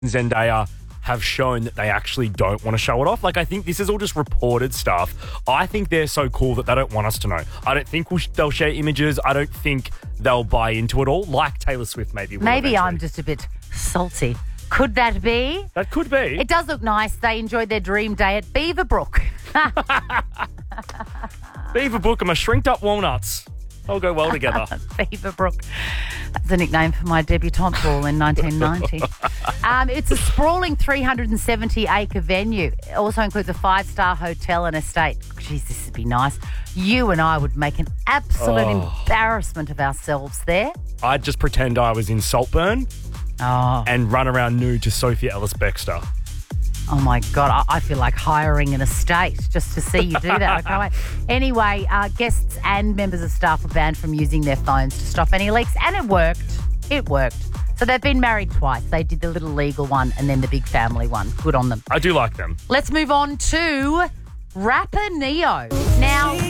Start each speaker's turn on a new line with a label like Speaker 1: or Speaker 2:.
Speaker 1: Zendaya have shown that they actually don't want to show it off. Like, I think this is all just reported stuff. I think they're so cool that they don't want us to know. I don't think they'll share images. I don't think they'll buy into it all, like Taylor Swift maybe will.
Speaker 2: Maybe
Speaker 1: eventually.
Speaker 2: I'm just a bit salty. Could that be?
Speaker 1: That could be.
Speaker 2: It does look nice. They enjoyed their dream day at Beaverbrook.
Speaker 1: Beaverbrook and my shrinked up walnuts. They'll go well together.
Speaker 2: Beaverbrook. That's the nickname for my debutante ball in 1990. It's a sprawling 370-acre venue. It also includes a 5-star hotel and estate. Jeez, this would be nice. You and I would make an absolute embarrassment of ourselves there.
Speaker 1: I'd just pretend I was in Saltburn and run around nude to Sophia Ellis-Bextor.
Speaker 2: Oh, my God. I feel like hiring an estate just to see you do that. I can't wait. Anyway, guests and members of staff were banned from using their phones to stop any leaks. And it worked. It worked. So they've been married twice. They did the little legal one and then the big family one. Good on them.
Speaker 1: I do like them.
Speaker 2: Let's move on to rapper Neo. Now,